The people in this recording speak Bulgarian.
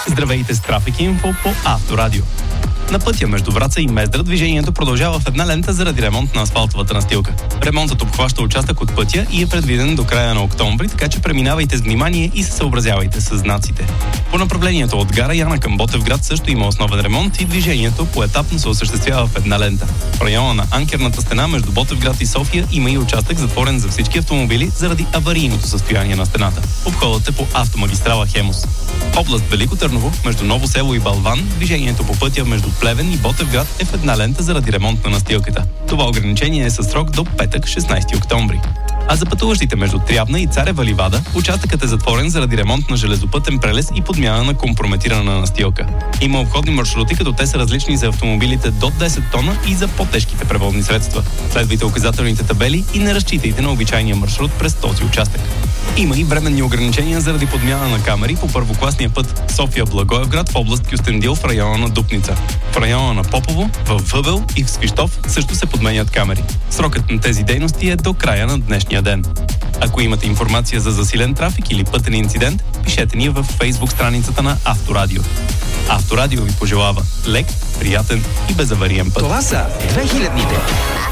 Здравейте с Трафик Инфо по Авторадио. На пътя между Враца и Мездра движението продължава в една лента заради ремонт на асфалтовата настилка. Ремонтът обхваща участък от пътя и е предвиден до края на октомври, така че преминавайте с внимание и се съобразявайте с знаците. По направлението от гара Яна към Ботевград също има основен ремонт и движението поетапно се осъществява в една лента. В района на анкерната стена между Ботевград и София има и участък затворен за всички автомобили заради аварийното състояние на стената. Обходът е по автомагистрала Хемус. Област Велико Търново, между Ново село и Балван, движението по пътя между Плевен и Ботевград е в една лента заради ремонт на настилката. Това ограничение е със срок до петък, 16 октомври. А за пътуващите между Трявна и Царева ливада, участъкът е затворен заради ремонт на железопътен прелез и подмяна на компрометирана настилка. Има обходни маршрути, като те са различни за автомобилите до 10 тона и за по-тежките превозни средства. Следвайте указателните табели и не разчитайте на обичайния маршрут през този участък. Има и временни ограничения заради подмяна на камери по първокласния път София-Благоевград в област Кюстендил в района на Дупница. В района на Попово, в Въбел и в Свищов също се подменят камери. Срокът на тези дейности е до края на днешния ден. Ако имате информация за засилен трафик или пътен инцидент, пишете ни в Facebook страницата на Авторадио. Авторадио ви пожелава лек, приятен и безавариен път. Това са 2000-ните.